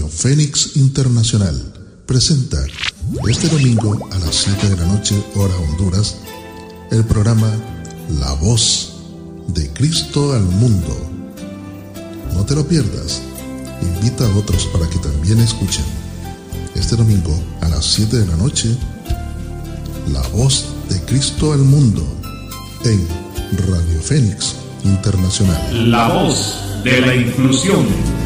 Radio Fénix Internacional presenta este domingo a las 7 de la noche, hora Honduras, el programa La Voz de Cristo al Mundo. No te lo pierdas. Invita a otros para que también escuchen. Este domingo a las 7 de la noche, La Voz de Cristo al Mundo en Radio Fénix Internacional. La voz de la inclusión.